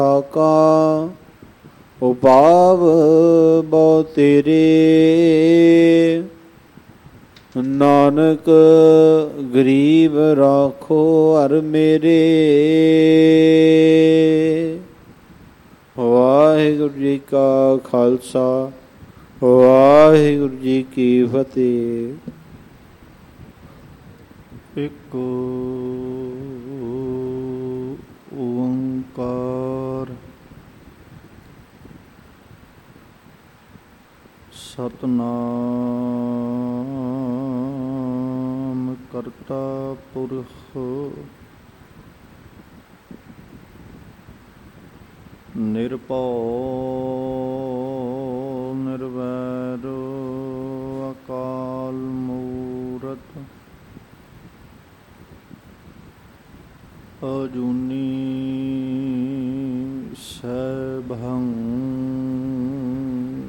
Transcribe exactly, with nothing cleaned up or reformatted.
ਕਾ ਉਪਾਵ ਬਹੁ ਤੇਰੇ। ਨਾਨਕ ਗਰੀਬ ਰਾਖੋ ਹਰ ਮੇਰੇ। ਵਾਹਿਗੁਰੂ ਜੀ ਕਾ ਖਾਲਸਾ ਵਾਹਿਗੁਰੂ ਜੀ ਕੀ ਫਤਿਹ। ਇੱਕ ਓੰਕਾਰ ਸਤਿਨਾਮ ਕਰਤਾ ਪੁਰਖ ਨਿਰਭਉ ਨਿਰਵੈਰ ਅਕਾਲ ਮੂਰਤ ਅਜੂਨੀ ਸੈਭੰ